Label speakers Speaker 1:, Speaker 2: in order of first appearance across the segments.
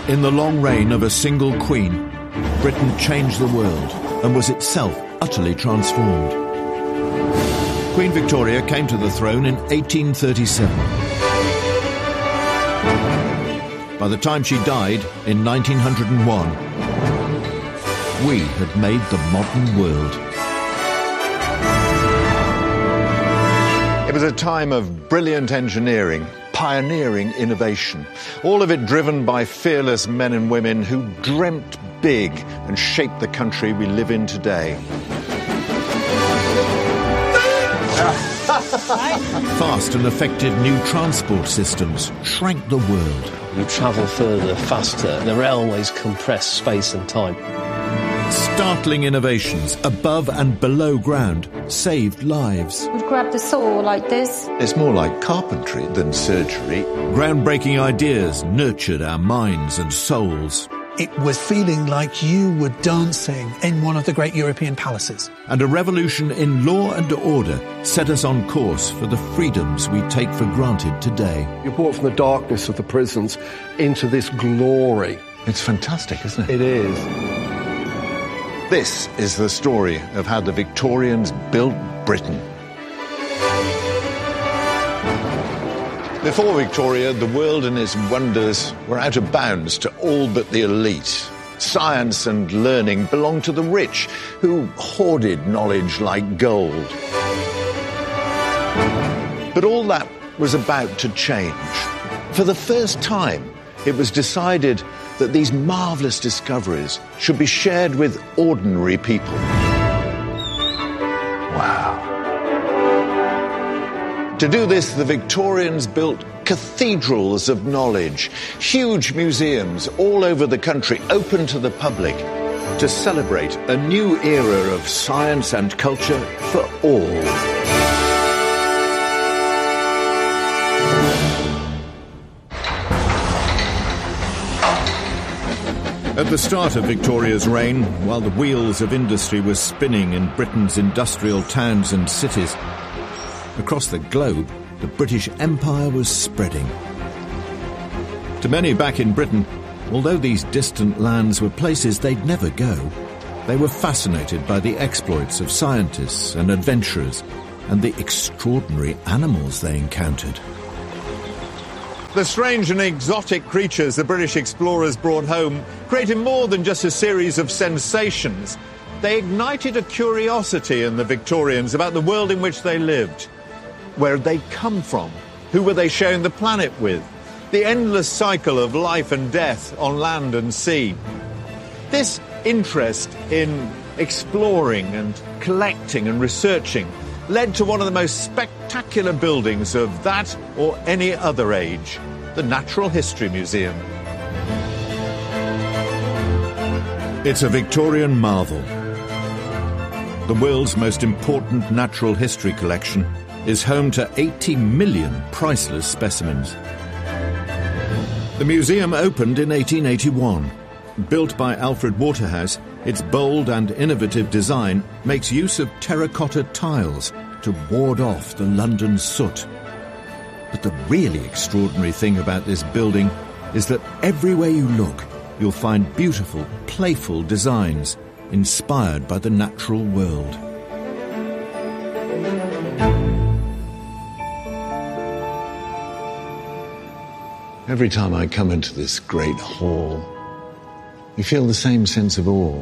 Speaker 1: In the long reign of a single queen, Britain changed the world and was itself utterly transformed. Queen Victoria came to the throne in 1837. By the time she died in 1901, we had made the modern world. It was a time of brilliant engineering, pioneering innovation, all of it driven by fearless men and women who dreamt big and shaped the country we live in today. Fast and effective new transport systems shrank the world.
Speaker 2: You travel further, faster. The railways compress space and time.
Speaker 1: Startling innovations above and below ground saved lives.
Speaker 3: We'd grab the saw like this.
Speaker 1: It's more like carpentry than surgery. Groundbreaking ideas nurtured our minds and souls.
Speaker 4: It was feeling like you were dancing in one of the great European palaces.
Speaker 1: And a revolution in law and order set us on course for the freedoms we take for granted today.
Speaker 5: You're brought from the darkness of the prisons into this glory.
Speaker 1: It's fantastic, isn't
Speaker 5: It is.
Speaker 1: This is the story of how the Victorians built Britain. Before Victoria, the world and its wonders were out of bounds to all but the elite. Science and learning belonged to the rich, who hoarded knowledge like gold. But all that was about to change. For the first time, it was decided that these marvellous discoveries should be shared with ordinary people. Wow. To do this, the Victorians built cathedrals of knowledge, huge museums all over the country, open to the public, to celebrate a new era of science and culture for all. At the start of Victoria's reign, while the wheels of industry were spinning in Britain's industrial towns and cities, across the globe, the British Empire was spreading. To many back in Britain, although these distant lands were places they'd never go, they were fascinated by the exploits of scientists and adventurers and the extraordinary animals they encountered. The strange and exotic creatures the British explorers brought home created more than just a series of sensations. They ignited a curiosity in the Victorians about the world in which they lived. Where had they come from? Who were they sharing the planet with? The endless cycle of life and death on land and sea. This interest in exploring and collecting and researching led to one of the most spectacular buildings of that or any other age, the Natural History Museum. It's a Victorian marvel. The world's most important natural history collection is home to 80 million priceless specimens. The museum opened in 1881. Built by Alfred Waterhouse, its bold and innovative design makes use of terracotta tiles to ward off the London soot. But the really extraordinary thing about this building is that everywhere you look, you'll find beautiful, playful designs inspired by the natural world. Every time I come into this great hall, you feel the same sense of awe.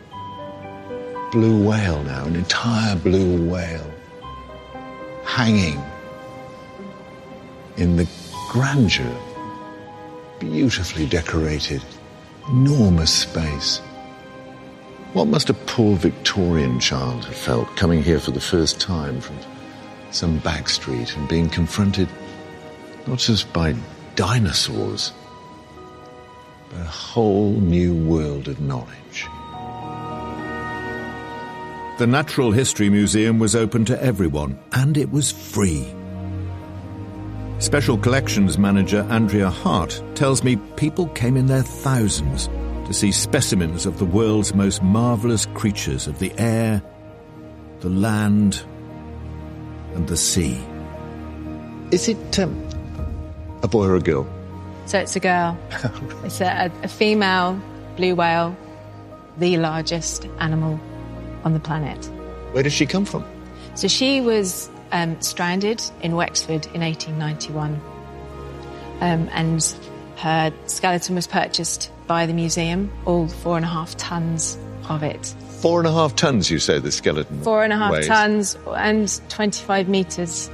Speaker 1: Blue whale now, an entire blue whale, hanging in the grandeur, beautifully decorated, enormous space. What must a poor Victorian child have felt coming here for the first time from some back street and being confronted not just by dinosaurs, but a whole new world of knowledge. The Natural History Museum was open to everyone, and it was free. Special Collections Manager Andrea Hart tells me people came in their thousands to see specimens of the world's most marvellous creatures of the air, the land, and the sea. Is it a boy or a girl?
Speaker 6: So it's a girl. It's a female blue whale, the largest animal on the planet.
Speaker 1: Where did she come from?
Speaker 6: So she was stranded in Wexford in 1891. And her skeleton was purchased by the museum, all 4.5 tons of it.
Speaker 1: 4.5 tons, you say, the skeleton
Speaker 6: 4.5
Speaker 1: weighs.
Speaker 6: tons and 25 metres.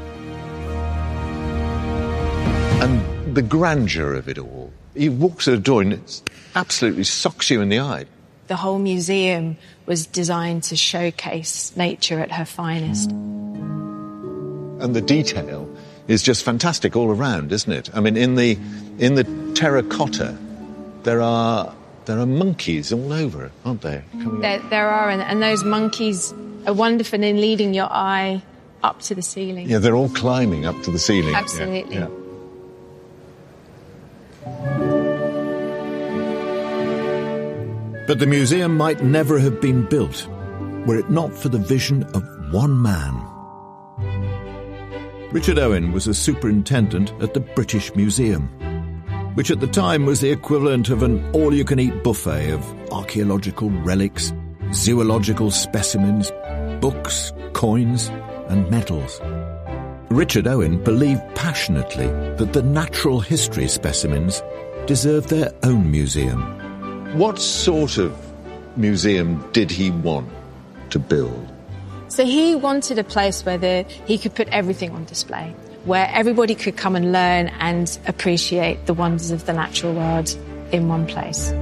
Speaker 1: And the grandeur of it all. You walk through the door and it absolutely socks you in the eye.
Speaker 6: The whole museum was designed to showcase nature at her finest.
Speaker 1: And the detail is just fantastic all around, isn't it? I mean, in the terracotta, there are monkeys all over it, aren't there?
Speaker 6: There are, and those monkeys are wonderful in leading your eye up to the ceiling.
Speaker 1: Yeah, they're all climbing up to the ceiling.
Speaker 6: Absolutely.
Speaker 1: Yeah. But the museum might never have been built were it not for the vision of one man. Richard Owen was a superintendent at the British Museum, which at the time was the equivalent of an all-you-can-eat buffet of archaeological relics, zoological specimens, books, coins and medals. Richard Owen believed passionately that the natural history specimens deserved their own museum. What sort of museum did he want to build?
Speaker 6: So he wanted a place where he could put everything on display, where everybody could come and learn and appreciate the wonders of the natural world in one place.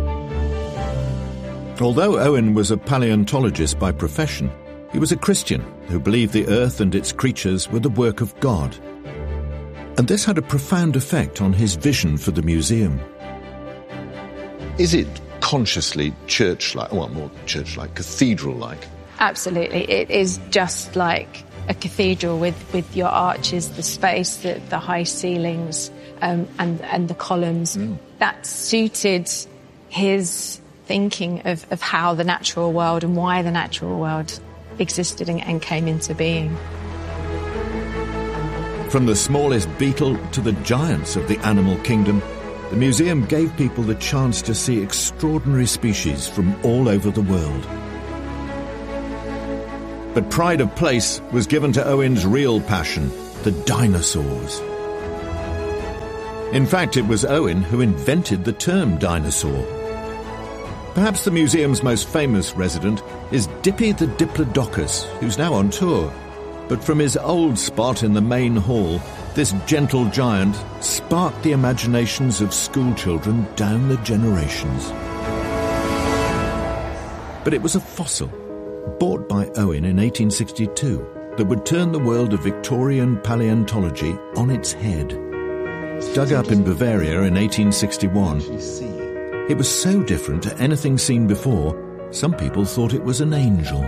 Speaker 1: Although Owen was a paleontologist by profession, he was a Christian who believed the earth and its creatures were the work of God. And this had a profound effect on his vision for the museum. Is it consciously church-like, well, more church-like, cathedral-like?
Speaker 6: Absolutely. It is just like a cathedral with your arches, the space, the high ceilings, and the columns. That suited his thinking of how the natural world and why the natural world existed and came into being.
Speaker 1: From the smallest beetle to the giants of the animal kingdom, the museum gave people the chance to see extraordinary species from all over the world. But pride of place was given to Owen's real passion, the dinosaurs. In fact, it was Owen who invented the term dinosaur. Perhaps the museum's most famous resident is Dippy the Diplodocus, who's now on tour. But from his old spot in the main hall, this gentle giant sparked the imaginations of schoolchildren down the generations. But it was a fossil, bought by Owen in 1862, that would turn the world of Victorian paleontology on its head. Dug up in Bavaria in 1861, it was so different to anything seen before, some people thought it was an angel.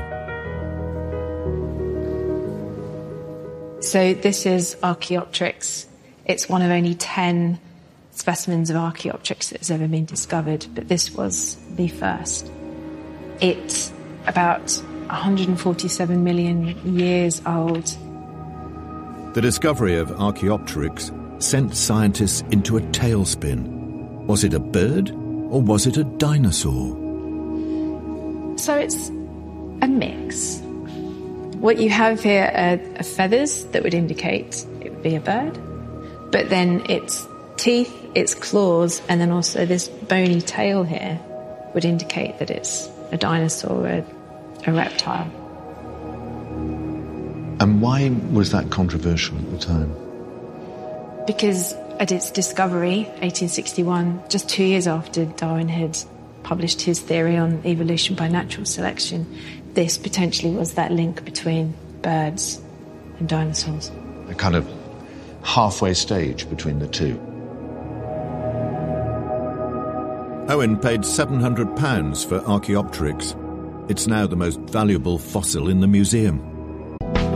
Speaker 6: So this is Archaeopteryx. It's one of only 10 specimens of Archaeopteryx that has ever been discovered, but this was the first. It's about 147 million years old.
Speaker 1: The discovery of Archaeopteryx sent scientists into a tailspin. Was it a bird or was it a dinosaur?
Speaker 6: So it's a mix. What you have here are feathers that would indicate it would be a bird, but then its teeth, its claws, and then also this bony tail here would indicate that it's a dinosaur, a reptile.
Speaker 1: And why was that controversial at the time?
Speaker 6: Because at its discovery, 1861, just 2 years after Darwin had published his theory on evolution by natural selection, this potentially was that link between birds and dinosaurs.
Speaker 1: A kind of halfway stage between the two. Owen paid £700 for Archaeopteryx. It's now the most valuable fossil in the museum.